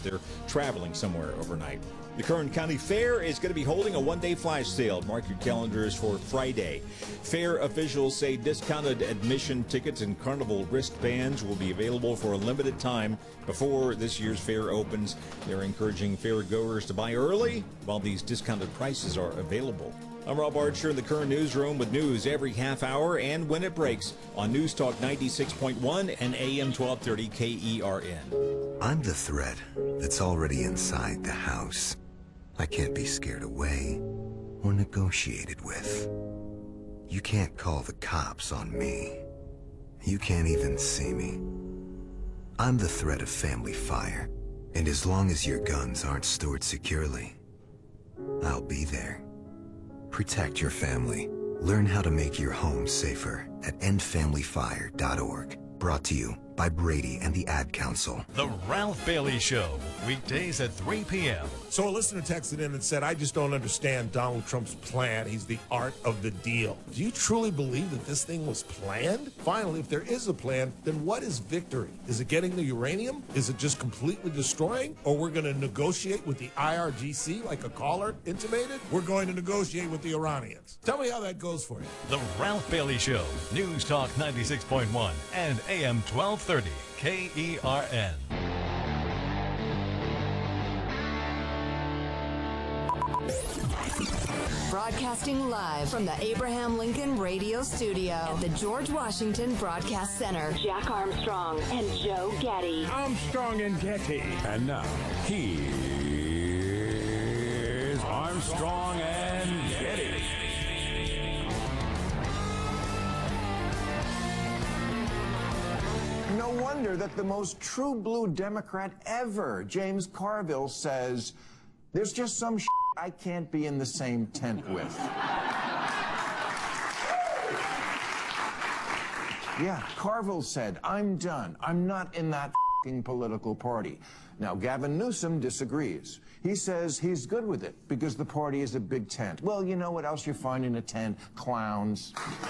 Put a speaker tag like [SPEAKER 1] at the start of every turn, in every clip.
[SPEAKER 1] they're traveling somewhere overnight. The Kern County Fair is going to be holding a one-day flash sale. Mark your calendars for Friday. Fair officials say discounted admission tickets and carnival wristbands will be available for a limited time before this year's fair opens. They're encouraging fair goers to buy early while these discounted prices are available. I'm Rob Archer in the Kern Newsroom with news every half hour and when it breaks on News Talk 96.1 and AM 1230 KERN.
[SPEAKER 2] I'm the threat that's already inside the house. I can't be scared away or negotiated with. You can't call the cops on me. You can't even see me. I'm the threat of family fire, and as long as your guns aren't stored securely, I'll be there. Protect your family. Learn how to make your home safer at endfamilyfire.org. Brought to you by Brady and the Ad Council.
[SPEAKER 3] The Ralph Bailey Show, weekdays at 3 p.m.
[SPEAKER 4] So a listener texted in and said, I just don't understand Donald Trump's plan. He's the art of the deal. Do you truly believe that this thing was planned? Finally, if there is a plan, then what is victory? Is it getting the uranium? Is it just completely destroying? Or we're going to negotiate with the IRGC like a caller intimated? We're going to negotiate with the Iranians. Tell me how that goes for you.
[SPEAKER 3] The Ralph Bailey Show, News Talk 96.1 and AM 1230 KERN.
[SPEAKER 5] Broadcasting live from the Abraham Lincoln Radio Studio at the George Washington Broadcast Center. Jack Armstrong and Joe Getty.
[SPEAKER 6] Armstrong and Getty. And now, here's Armstrong and Getty.
[SPEAKER 7] No wonder that the most true blue Democrat ever, James Carville, says, there's just some shit I can't be in the same tent with. Yeah, Carville said, I'm done. I'm not in that f***ing political party. Now, Gavin Newsom disagrees. He says he's good with it because the party is a big tent. Well, you know what else you find in a tent? Clowns.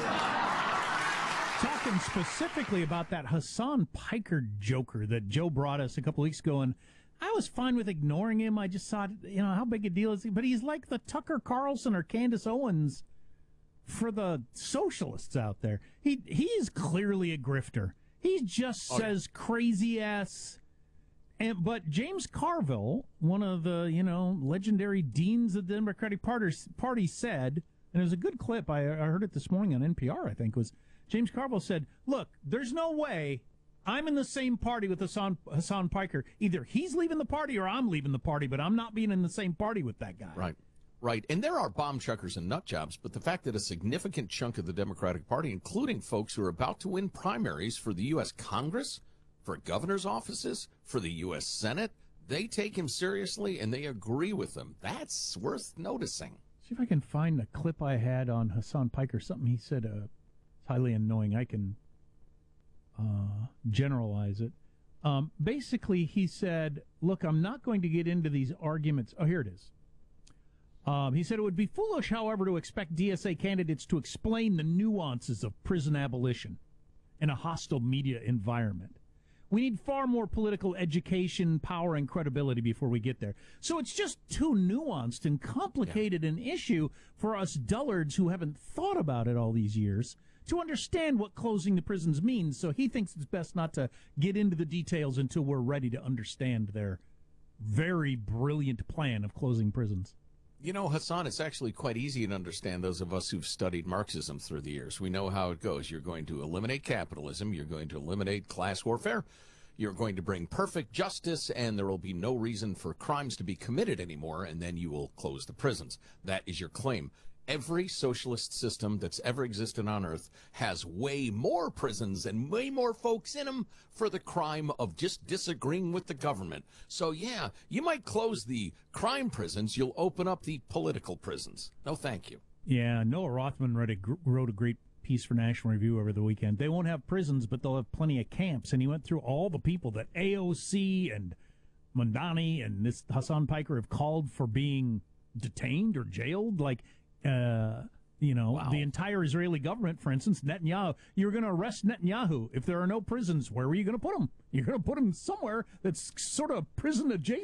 [SPEAKER 8] Talking specifically about that Hassan Piker joker that Joe brought us a couple weeks ago, and I was fine with ignoring him. I just thought, how big a deal is he? But he's like the Tucker Carlson or Candace Owens for the socialists out there. He is clearly a grifter. He just says crazy ass. But James Carville, one of the legendary deans of the Democratic Party, said, and it was a good clip. I heard it this morning on NPR. I think was James Carville said, "Look, there's no way I'm in the same party with Hassan Piker. Either he's leaving the party or I'm leaving the party, but I'm not being in the same party with that guy."
[SPEAKER 9] Right. And there are bomb chuckers and nut jobs, but the fact that a significant chunk of the Democratic Party, including folks who are about to win primaries for the U.S. Congress, for governor's offices, for the U.S. Senate, they take him seriously and they agree with him. That's worth noticing.
[SPEAKER 8] See if I can find a clip I had on Hassan Piker, something he said it's highly annoying. I can generalize it. Basically, he said, look, I'm not going to get into these arguments. Oh, here it is. He said it would be foolish, however, to expect DSA candidates to explain the nuances of prison abolition in a hostile media environment. We need far more political education, power, and credibility before we get there. So it's just too nuanced and complicated an issue for us dullards who haven't thought about it all these years to understand what closing the prisons means. So he thinks it's best not to get into the details until we're ready to understand their very brilliant plan of closing prisons.
[SPEAKER 9] Hassan, it's actually quite easy to understand those of us who've studied Marxism through the years. We know how it goes. You're going to eliminate capitalism. You're going to eliminate class warfare. You're going to bring perfect justice, and there will be no reason for crimes to be committed anymore, and then you will close the prisons. That is your claim. Every socialist system that's ever existed on Earth has way more prisons and way more folks in them for the crime of just disagreeing with the government. So, yeah, you might close the crime prisons. You'll open up the political prisons. No, thank you.
[SPEAKER 8] Yeah, Noah Rothman wrote a great piece for National Review over the weekend. They won't have prisons, but they'll have plenty of camps. And he went through all the people that AOC and Mondani and this Hassan Piker have called for being detained or jailed. Like, wow. The entire Israeli government, for instance, Netanyahu, you're going to arrest Netanyahu. If there are no prisons, where are you going to put him? You're going to put him somewhere that's sort of prison adjacent.